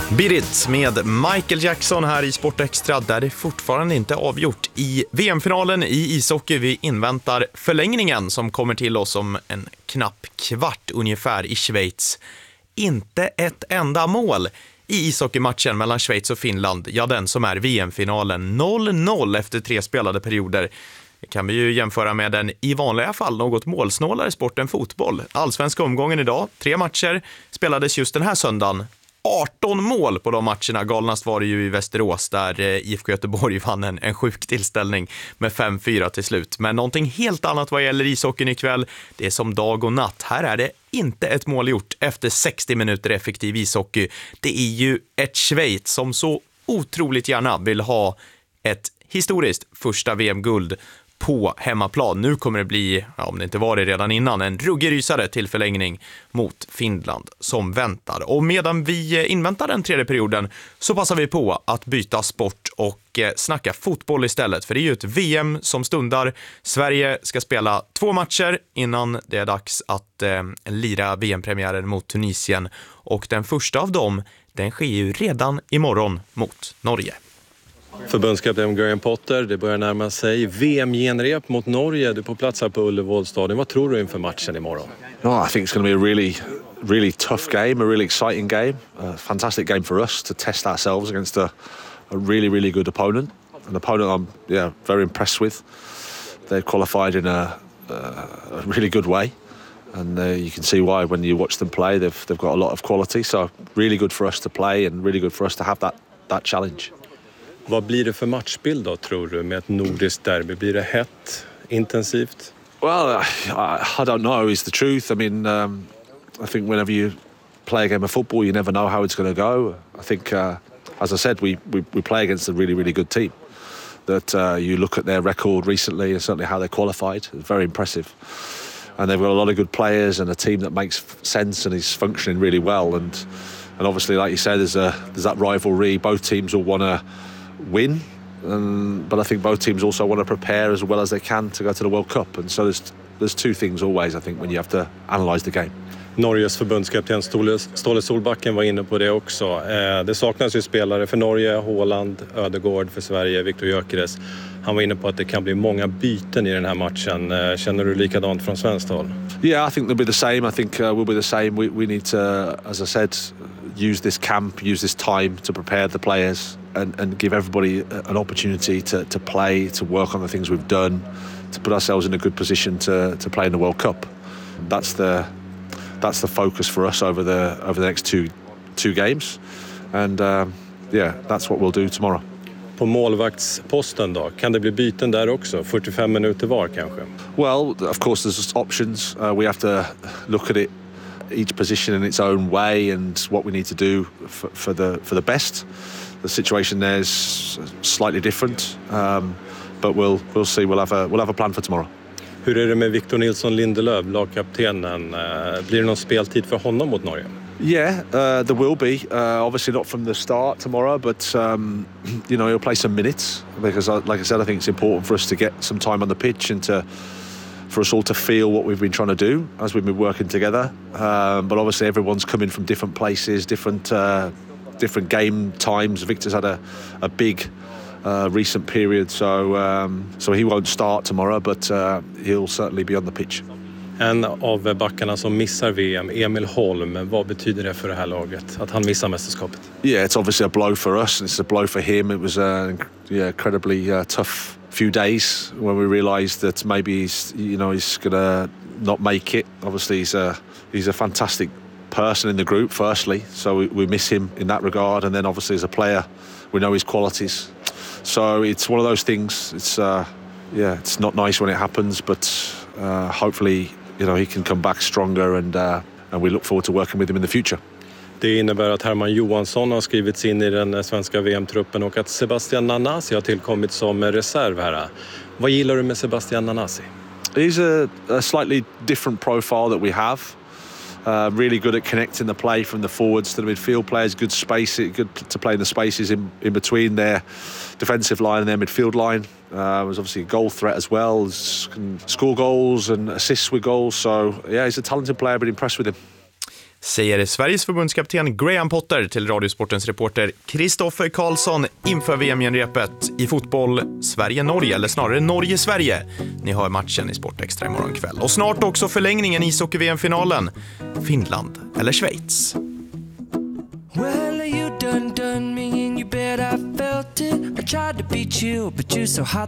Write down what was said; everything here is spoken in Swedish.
Birit med Michael Jackson här i Sportextra, där det fortfarande inte avgjort i VM-finalen i ishockey. Vi inväntar förlängningen som kommer till oss om en knapp kvart ungefär i Schweiz. Inte ett enda mål i ishockeymatchen mellan Schweiz och Finland. Ja, den som är VM-finalen. 0-0 efter 3 spelade perioder. Det kan vi ju jämföra med den i vanliga fall något målsnålare sport än fotboll. Allsvenska omgången idag, 3 matcher spelades just den här söndagen. 18 mål på de matcherna. Galnast var det ju i Västerås där IFK Göteborg vann en sjuk tillställning med 5-4 till slut. Men någonting helt annat vad gäller ishockeyn ikväll. Det är som dag och natt. Här är det inte ett mål gjort efter 60 minuter effektiv ishockey. Det är ju ett Schweiz som så otroligt gärna vill ha ett historiskt första VM-guld på hemmaplan. Nu kommer det bli, om det inte var det redan innan, en ruggerysare till förlängning mot Finland som väntar. Och medan vi inväntar den tredje perioden så passar vi på att byta sport och snacka fotboll istället. För det är ju ett VM som stundar. Sverige ska spela 2 matcher innan det är dags att lira VM-premiären mot Tunisien. Och den första av dem, den sker ju redan imorgon mot Norge. Förbundskapten Graham Potter, det börjar närma sig VM-genrep mot Norge. Du är på plats här på Ullevålstadion. Vad tror du inför matchen imorgon? I think it's going to be a really tough game, a really exciting game. A fantastic game for us to test ourselves against a really good opponent. An opponent I'm very impressed with. They've qualified in a really good way. And you can see why when you watch them play. They've got a lot of quality. So really good for us to play and really good for us to have that challenge. Vad blir det för matchbild då, tror du, med ett nordiskt derby? Blir det hett, intensivt? Well, I don't know is the truth. I mean, I think whenever you play a game of football, you never know how it's going to go. I think, as I said, we play against a really good team. That you look at their record recently and certainly how they qualified, it's very impressive. And they've got a lot of good players and a team that makes sense and is functioning really well. And obviously, like you said, there's that rivalry. Both teams will want to win, but I think both teams also want to prepare as well as they can to go to the World Cup, and so there's 2 things always I think when you have to analyse the game. Norges förbundskapten Ståle Solbacken var inne på det också. Det saknas ju spelare för Norge, Haaland, Ödegård för Sverige, Viktor Gyökeres. Han var inne på att det kan bli många byten i den här matchen. Känner du likadant från svenskt håll? Yeah, I think they'll be the same. I think we'll be the same. We need to, as I said, use this camp, use this time to prepare the players and give everybody an opportunity to play, to work on the things we've done, to put ourselves in a good position to play in the World Cup. That's the focus for us over the next two games, and that's what we'll do tomorrow. På målvaktsposten då, kan det bli byten där också? 45 minuter var kanske? Well, of course there's options. We have to look at it, each position in its own way, and what we need to do for the best. The situation there is slightly different, but we'll see. We'll have a plan for tomorrow. Hur är det med Victor Nilsson Lindelöf, lagkaptenen? Blir det någon speltid för honom mot Norge? Yeah, there will be. Obviously not from the start tomorrow, but he'll play some minutes because, like I said, I think it's important for us to get some time on the pitch and for us all to feel what we've been trying to do as we've been working together. But obviously, everyone's coming from different places, different game times. Victor's had a big recent period, so he won't start tomorrow, but he'll certainly be on the pitch. En av backarna som missar VM, Emil Holm, vad betyder det för det här laget att han missar mästerskapet? Yeah, it's obviously a blow for us and it's a blow for him. It was an incredibly tough few days when we realised that maybe he's gonna not make it. Obviously he's a fantastic person in the group firstly, so we miss him in that regard, and then obviously as a player we know his qualities. So it's one of those things. It's not nice when it happens, but hopefully he can come back stronger, and we look forward to working with him in the future. Det innebär att Herman Johansson har skrivits in i den svenska VM-truppen och att Sebastian Nanasi har tillkommit som reserv här. Vad gillar du med Sebastian Nanasi? He's a slightly different profile that we have. Really good at connecting the play from the forwards to the midfield players. Good to play in the spaces in between their defensive line and their midfield line. Was obviously a goal threat as well. Can score goals and assists with goals. So yeah, he's a talented player. I've been impressed with him. Säger Sveriges förbundskapten Graham Potter till Radiosportens reporter Kristoffer Karlsson inför VM-genrepet i fotboll Sverige-Norge, eller snarare Norge-Sverige. Ni hör matchen i Sportextra imorgon kväll. Och snart också förlängningen i ishockey-VM-finalen. Finland eller Schweiz. Well, you done me and you bet I felt it. I tried to beat you, but you're so hot